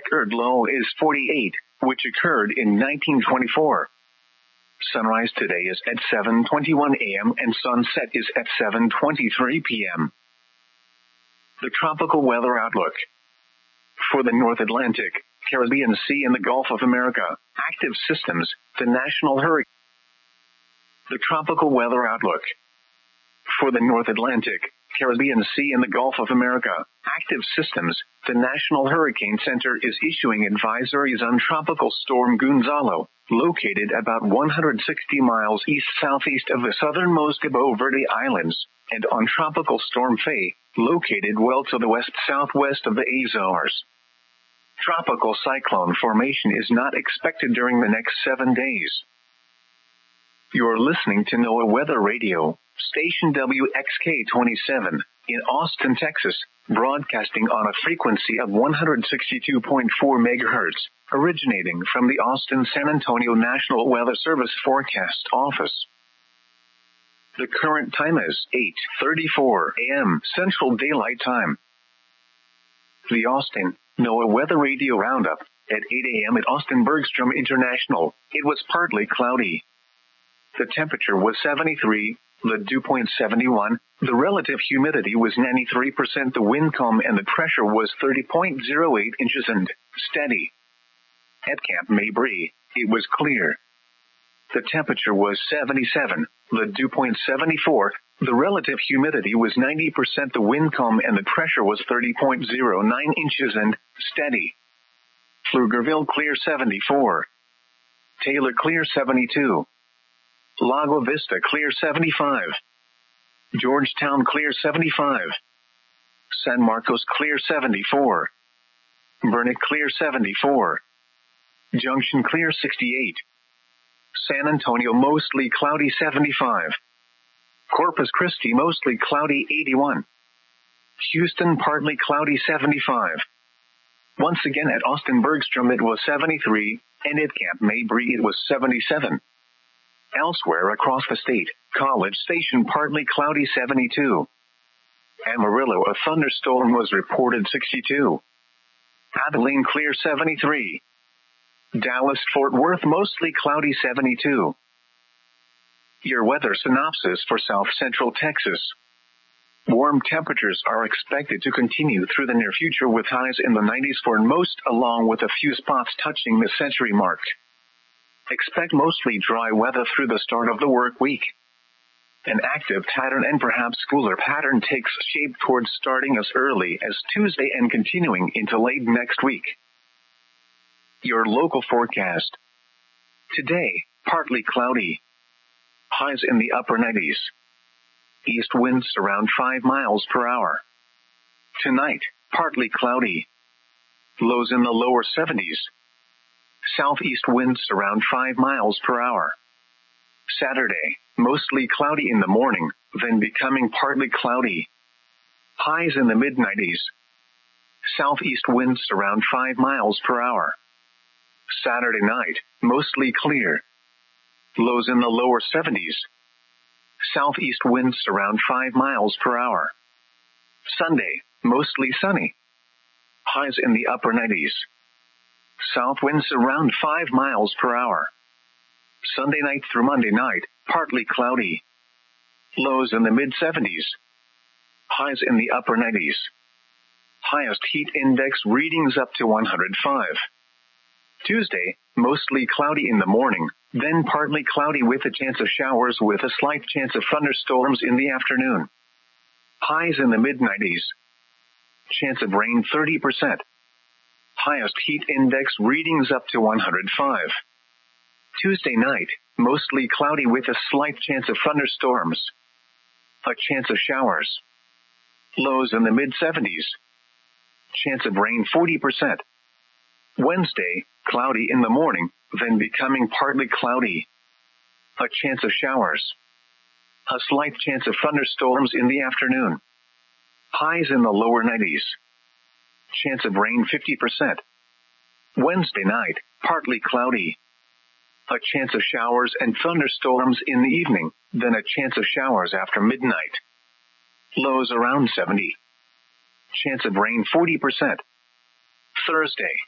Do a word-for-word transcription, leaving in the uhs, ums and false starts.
record low is forty-eight, which occurred in nineteen twenty-four. Sunrise today is at seven twenty-one a m and sunset is at seven twenty-three p m The tropical weather outlook. For the North Atlantic, Caribbean Sea and the Gulf of America, active systems, the National Hurricane. The tropical weather outlook. For the North Atlantic, Caribbean Sea and the Gulf of America, active systems, the National Hurricane Center is issuing advisories on Tropical Storm Gonzalo, located about one hundred sixty miles east-southeast of the southernmost Cabo Verde Islands, and on Tropical Storm Faye, located well to the west-southwest of the Azores. Tropical cyclone formation is not expected during the next seven days. You're listening to NOAA Weather Radio, station W X K twenty-seven, in Austin, Texas, broadcasting on a frequency of one hundred sixty-two point four megahertz, originating from the Austin-San Antonio National Weather Service Forecast Office. The current time is eight thirty-four a m Central Daylight Time. The Austin NOAA Weather Radio Roundup. At eight a m at Austin Bergstrom International, it was partly cloudy. The temperature was seventy-three, the dew point seventy-one, the relative humidity was ninety-three percent, the wind calm and the pressure was thirty point zero eight inches and steady. At Camp Mabry, it was clear. The temperature was seventy-seven, the dew point seventy-four, the relative humidity was ninety percent, the wind calm and the pressure was thirty point zero nine inches and steady. Pflugerville clear seventy-four. Taylor clear seventy-two. Lago Vista clear seventy-five. Georgetown clear seventy-five. San Marcos clear seventy-four. Burnet clear seventy-four. Junction clear sixty-eight. San Antonio mostly cloudy seventy-five. Corpus Christi mostly cloudy eighty-one. Houston partly cloudy seventy-five. Once again at Austin Bergstrom it was seventy-three, and at Camp Mabry it was seventy-seven. Elsewhere across the state, College Station partly cloudy seventy-two. Amarillo a thunderstorm was reported sixty-two. Abilene clear seventy-three. Dallas Fort Worth mostly cloudy seventy-two. Your weather synopsis for South Central Texas. Warm temperatures are expected to continue through the near future with highs in the nineties for most, along with a few spots touching the century mark. Expect mostly dry weather through the start of the work week. An active pattern and perhaps cooler pattern takes shape towards starting as early as Tuesday and continuing into late next week. Your local forecast. Today, partly cloudy. Highs in the upper nineties. East winds around five miles per hour. Tonight, partly cloudy. Lows in the lower seventies. Southeast winds around five miles per hour. Saturday, mostly cloudy in the morning, then becoming partly cloudy. Highs in the mid nineties. Southeast winds around five miles per hour. Saturday night, mostly clear. Lows in the lower seventies. Southeast winds around five miles per hour. Sunday, mostly sunny. Highs in the upper nineties. South winds around five miles per hour. Sunday night through Monday night, partly cloudy. Lows in the mid seventies. Highs in the upper nineties. Highest heat index readings up to one hundred five. Tuesday, mostly cloudy in the morning, then partly cloudy with a chance of showers with a slight chance of thunderstorms in the afternoon. Highs in the mid nineties. Chance of rain thirty percent. Highest heat index readings up to one hundred five. Tuesday night, mostly cloudy with a slight chance of thunderstorms. A chance of showers. Lows in the mid seventies. Chance of rain forty percent. Wednesday, cloudy in the morning, then becoming partly cloudy. A chance of showers. A slight chance of thunderstorms in the afternoon. Highs in the lower nineties. Chance of rain fifty percent. Wednesday night, partly cloudy. A chance of showers and thunderstorms in the evening, then a chance of showers after midnight. Lows around seventy. Chance of rain forty percent. Thursday,